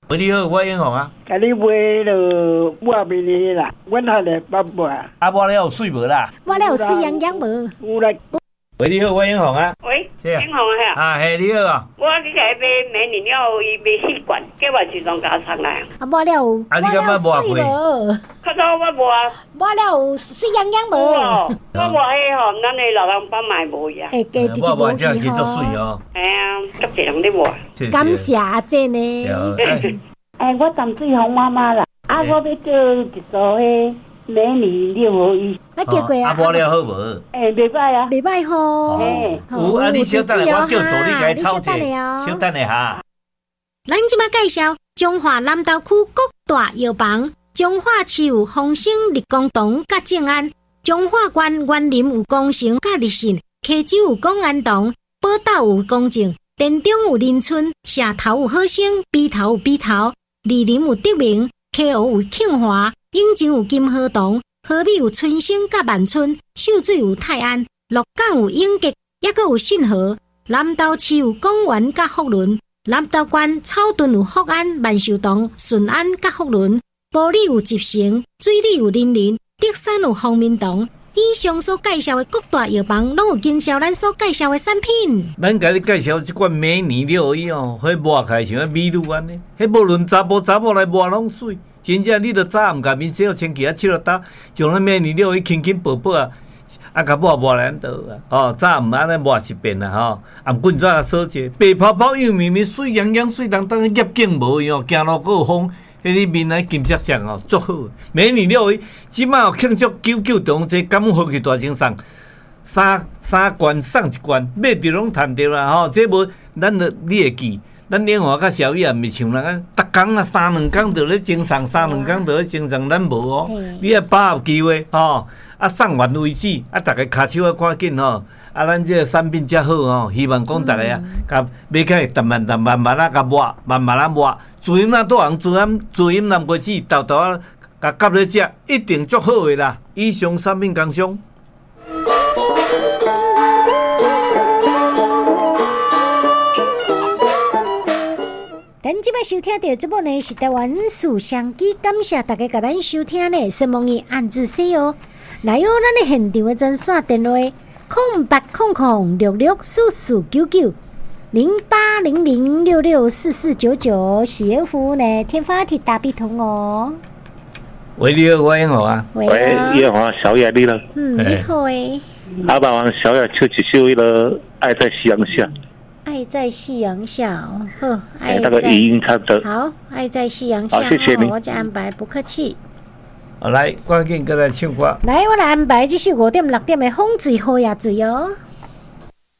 喂，你好，我英雄啊。 甲你买了抹面的啦，阮还来捌抹。 啊，抹了有水无啦？ 抹了有水洋洋无？ 有啦。 喂，你好，我英雄啊。 喂，英雄啊。 啊，嘿，你好啊。 我去甲伊买美年了，伊买四罐，叫我自动加上来。 啊，抹了有。 啊，你敢捌抹过？ 较早我抹啊。 抹了有水洋洋无？ 我抹迄吼，咱的老人板买无呀。 会加直直无去吼。 哎呀，足侪人咧抹。 感谢阿姐呢。 哎，我淡水红妈妈啦，啊，我要叫一组迄美女6合1。 啊，叫过啊。 啊，抹了好无？ 哎，袂歹啊。 袂歹吼。 有啊，你稍等下，我叫助理甲伊抄者。稍等下哈。 咱即摆介绍中华南投区各大药房：中华市有丰盛立功堂甲正安，中华县园林有光城甲立信，溪州有公安堂，宝岛有公正，田中有林村，社头有好生，鼻头有鼻头，梨林有德明，溪湖有庆华，永州有金河堂，河美有春生甲万春，秀水有泰安，鹿港有永吉，也阁有信和。南投市有公园甲福伦。南投县草屯有福安、万寿堂、顺安甲福伦，埔里有集成，水里有林林，德山有方明堂。以上所介绍的各大药房，拢有经销咱所介绍的产品。 咱甲你介绍即款美年621哦，迄抹开像迄美女安尼，迄无论查甫来抹拢水。真正你著早暗甲面洗好清气啊，拭落干，将咱美年621轻轻薄薄啊。啊，甲抹来咱倒啊！哦，早毋安尼抹一遍啦吼，按棍仔锁者，白泡泡又绵绵，水洋洋，水当当，业景无样，行路阁有风，迄你面来金闪闪哦，足好。美年621，即摆有庆祝99中这感恩回去大清送三罐送一罐，买着拢趁着啦吼。这无咱著你会记，咱另外甲小叶毋是像人啊，逐工啊3-2工著咧精送，3-2工著咧精送，咱无哦。你要把握机会吼。啊，送完为止，啊，大家骹手啊赶紧吼，啊，咱这个产品遮好吼，希望讲大家啊，甲买起来慢慢啊，甲抹，慢慢啊抹，自饮啊多人自饮南瓜子，豆豆啊，甲夹咧食，一定足好的啦。以上产品工商。 咱即摆收听到节目呢是台湾思相机，感谢大家甲咱收听呢，希望伊按字说哦。来哟，咱的现场的专线电话0800664499 0800664499，喜悦服务呢，天发体大笔通哦。 喂，你好，我英豪啊。 喂，你好，小雅你了。 你好诶。 阿爸王小雅唱一首那个《爱在夕阳下》。 爱在夕阳下，呵，爱那个语音唱的。 好，爱在夕阳下， 好，谢谢你。 我再安排，不客气。 来，赶紧过来唱歌。 来，我来安排这首5点6点的风醉好夜醉哦。